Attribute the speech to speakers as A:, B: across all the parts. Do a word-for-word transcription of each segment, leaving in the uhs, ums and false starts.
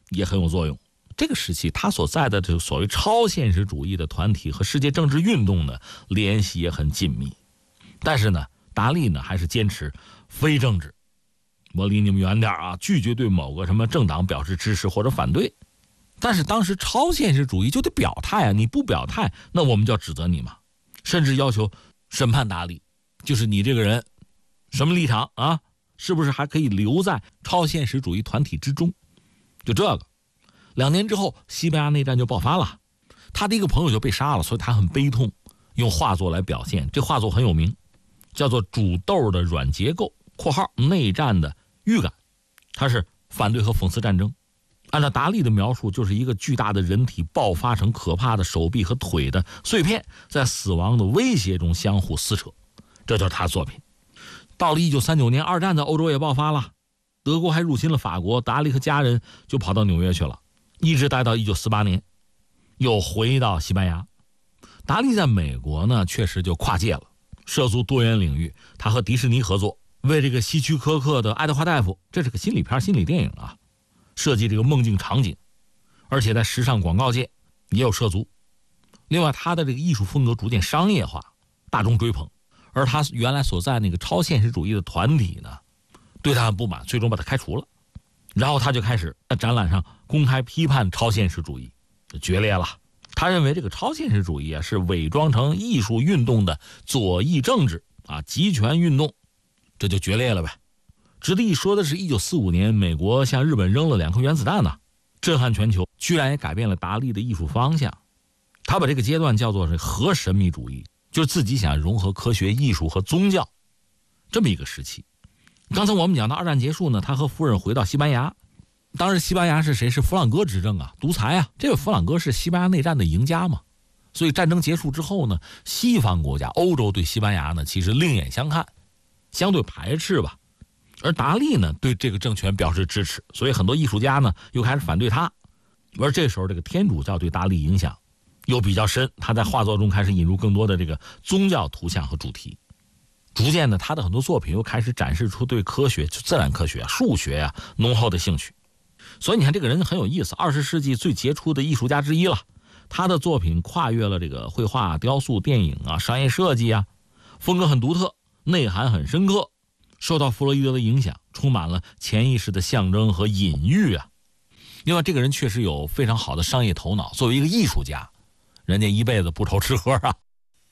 A: 也很有作用。这个时期他所在的这个所谓超现实主义的团体和世界政治运动呢联系也很紧密。但是呢，达利呢还是坚持非政治，我离你们远点啊，拒绝对某个什么政党表示支持或者反对。但是当时超现实主义就得表态啊，你不表态，那我们就要指责你嘛，甚至要求审判达利，就是你这个人什么立场啊？是不是还可以留在超现实主义团体之中？就这个。两年之后，西班牙内战就爆发了，他的一个朋友就被杀了，所以他很悲痛，用画作来表现。这画作很有名，叫做《煮豆的软结构》（括号内战的预感），它是反对和讽刺战争。按照达利的描述，就是一个巨大的人体爆发成可怕的手臂和腿的碎片，在死亡的威胁中相互撕扯，这就是他的作品。到了一九三九年，二战在欧洲也爆发了，德国还入侵了法国，达利和家人就跑到纽约去了，一直待到一九四八年，又回到西班牙。达利在美国呢，确实就跨界了，涉足多元领域。他和迪士尼合作，为这个希区柯克的《爱德华大夫》，这是个心理片、心理电影啊，设计这个梦境场景，而且在时尚广告界也有涉足。另外，他的这个艺术风格逐渐商业化，大众追捧。而他原来所在那个超现实主义的团体呢，对他很不满，最终把他开除了。然后他就开始在展览上公开批判超现实主义，决裂了。他认为这个超现实主义啊是伪装成艺术运动的左翼政治啊，极权运动，这就决裂了呗。值得一说的是，一九四五年美国向日本扔了两颗原子弹呢，震撼全球，居然也改变了达利的艺术方向。他把这个阶段叫做是核神秘主义，就是自己想融合科学、艺术和宗教这么一个时期。刚才我们讲到二战结束呢，他和夫人回到西班牙。当时西班牙是谁？是弗朗哥执政啊，独裁啊。这个弗朗哥是西班牙内战的赢家嘛，所以战争结束之后呢，西方国家欧洲对西班牙呢其实另眼相看，相对排斥吧。而达利呢对这个政权表示支持，所以很多艺术家呢又开始反对他。而这时候这个天主教对达利影响又比较深，他在画作中开始引入更多的这个宗教图像和主题。逐渐的，他的很多作品又开始展示出对科学、自然科学、数学啊浓厚的兴趣。所以你看，这个人很有意思，二十世纪最杰出的艺术家之一了。他的作品跨越了这个绘画、雕塑、电影啊、商业设计啊，风格很独特，内涵很深刻，受到弗洛伊德的影响，充满了潜意识的象征和隐喻啊。另外，这个人确实有非常好的商业头脑，作为一个艺术家，人家一辈子不愁吃喝啊。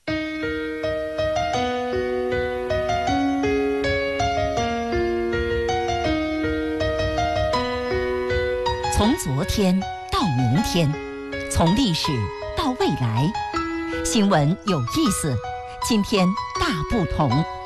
B: 从昨天到明天，从历史到未来，新闻有意思，今天大不同。